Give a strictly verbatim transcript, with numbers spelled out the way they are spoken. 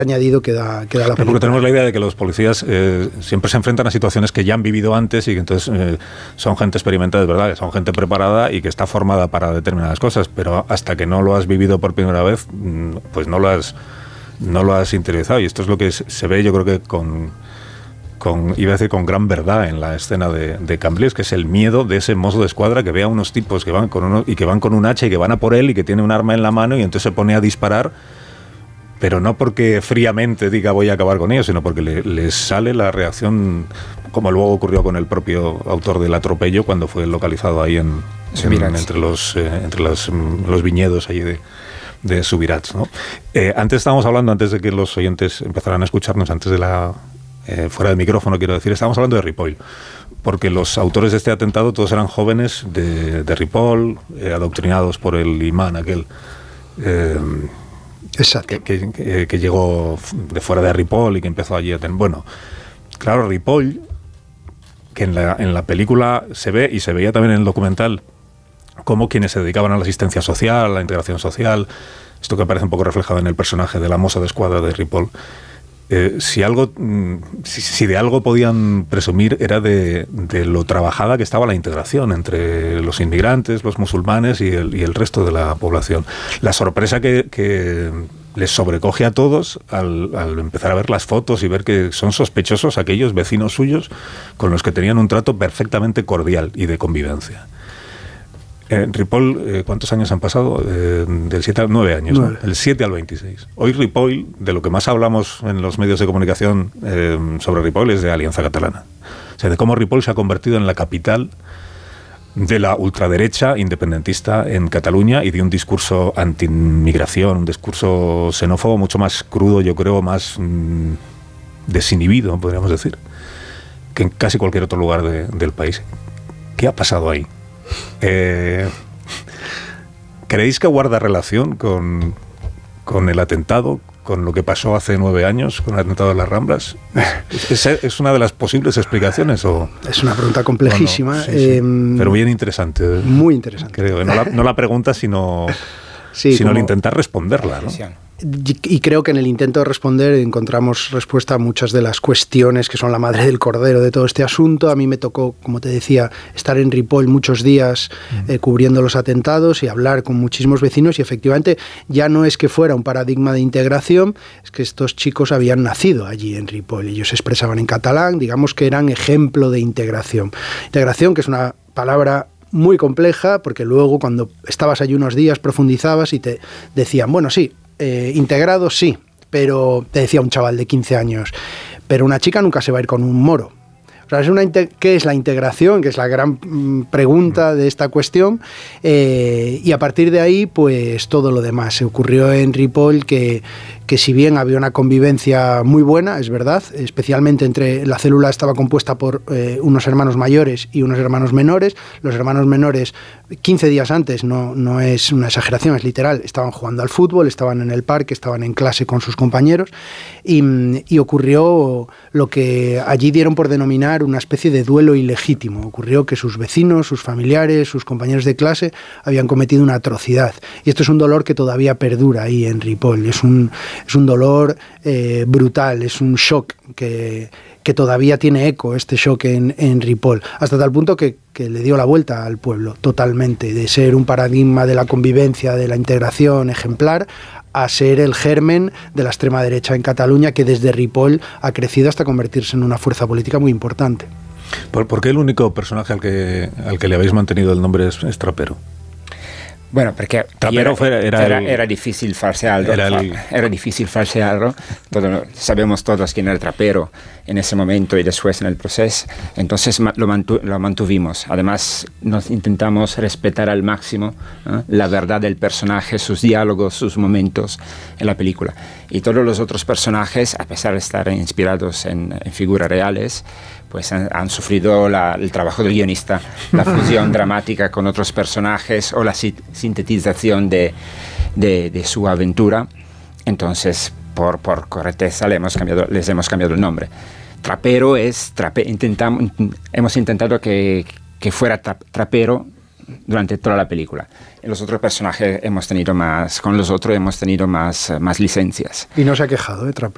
añadido que da, que da la película. Porque tenemos la idea de que los policías eh, siempre se enfrentan a situaciones que ya han vivido antes y que entonces eh, son gente experimentada, es verdad, son gente preparada y que está formada para determinadas cosas, pero hasta que no lo has vivido por primera vez, pues no lo has, no lo has interiorizado. Y esto es lo que se ve, yo creo que con, con iba a decir con gran verdad en la escena de, de Cambrils, que es el miedo de ese mozo de escuadra que ve a unos tipos que van con uno, y que van con un hacha y que van a por él y que tiene un arma en la mano y entonces se pone a disparar. Pero no porque fríamente diga voy a acabar con ellos, sino porque le, les sale la reacción, como luego ocurrió con el propio autor del atropello cuando fue localizado ahí en, en entre los eh, entre los, los viñedos allí de, de Subirats, ¿no? Eh, antes estábamos hablando, antes de que los oyentes empezaran a escucharnos, antes de la eh, fuera del micrófono, quiero decir, estábamos hablando de Ripoll, porque los autores de este atentado todos eran jóvenes de, de Ripoll, eh, adoctrinados por el imán aquel. Eh, Exacto. Que, que, que llegó de fuera de Ripoll y que empezó allí a tener... Bueno, claro, Ripoll, que en la, en la película se ve, y se veía también en el documental, como quienes se dedicaban a la asistencia social, a la integración social, esto que aparece un poco reflejado en el personaje de la moza de escuadra de Ripoll, eh, si, algo, si, si de algo podían presumir era de, de lo trabajada que estaba la integración entre los inmigrantes, los musulmanes y el, y el resto de la población. La sorpresa que, que les sobrecoge a todos al, al empezar a ver las fotos y ver que son sospechosos aquellos vecinos suyos con los que tenían un trato perfectamente cordial y de convivencia. Eh, Ripoll, eh, ¿cuántos años han pasado? Eh, del siete al nueve años, ¿no? El siete al veintiséis. Hoy Ripoll, de lo que más hablamos en los medios de comunicación eh, sobre Ripoll es de Alianza Catalana. O sea, de cómo Ripoll se ha convertido en la capital de la ultraderecha independentista en Cataluña y de un discurso anti-inmigración, un discurso xenófobo mucho más crudo, yo creo, más mmm, desinhibido, podríamos decir, que en casi cualquier otro lugar de, del país. ¿Qué ha pasado ahí? Eh, ¿Creéis que guarda relación con, con el atentado, con lo que pasó hace nueve años, con el atentado de las Ramblas? ¿Es, es una de las posibles explicaciones? O, es una pregunta complejísima. No? Sí, sí. Eh, pero bien interesante. Muy interesante. Creo. No la, no la pregunta, sino, sí, sino como, el intentar responderla, ¿no? Y creo que en el intento de responder encontramos respuesta a muchas de las cuestiones que son la madre del cordero de todo este asunto. A mí me tocó, como te decía, estar en Ripoll muchos días eh, cubriendo los atentados y hablar con muchísimos vecinos, y efectivamente ya no es que fuera un paradigma de integración, es que estos chicos habían nacido allí en Ripoll. Ellos se expresaban en catalán, digamos que eran ejemplo de integración. Integración, que es una palabra muy compleja, porque luego cuando estabas allí unos días profundizabas y te decían, bueno, sí, Eh, integrado sí, pero te decía un chaval de quince años, pero una chica nunca se va a ir con un moro. O sea, es una ¿qué es la integración? Que es la gran mm, pregunta de esta cuestión. Eh, y a partir de ahí, pues todo lo demás. Se ocurrió en Ripoll que, que si bien había una convivencia muy buena, es verdad, especialmente entre la célula estaba compuesta por eh, unos hermanos mayores y unos hermanos menores. Los hermanos menores, quince días antes, no, no es una exageración, es literal, estaban jugando al fútbol, estaban en el parque, estaban en clase con sus compañeros, y, y ocurrió lo que allí dieron por denominar una especie de duelo ilegítimo. Ocurrió que sus vecinos, sus familiares, sus compañeros de clase habían cometido una atrocidad. Y esto es un dolor que todavía perdura ahí en Ripoll. Es un, es un dolor eh, brutal, es un shock que, que todavía tiene eco, este shock en, en Ripoll, hasta tal punto que, que le dio la vuelta al pueblo totalmente, de ser un paradigma de la convivencia, de la integración ejemplar, a ser el germen de la extrema derecha en Cataluña, que desde Ripoll ha crecido hasta convertirse en una fuerza política muy importante. ¿Por, por qué el único personaje al que, al que le habéis mantenido el nombre es, es Trapero? Bueno, perché Trapero era, era, era, el, era difícil falsearlo. Era, el, era difícil falsearlo. Todo, sabemos todos quién era Trapero en ese momento y después en el proceso. Entonces lo, mantu, lo mantuvimos. Además, nos intentamos respetar al máximo ¿eh? la verdad del personaje, sus diálogos, sus momentos en la película. Y todos los otros personajes, a pesar de estar inspirados en, en figuras reales, pues han, han sufrido la, el trabajo del guionista, la fusión dramática con otros personajes o la si, sintetización de, de, de su aventura. Entonces, por, por correcteza le hemos cambiado, les hemos cambiado el nombre. Trapero es, trape, intentamos, hemos intentado que, que fuera tra, trapero durante toda la película. En los otros personajes hemos tenido más, con los otros hemos tenido más, más licencias. Y no se ha quejado de Trapero.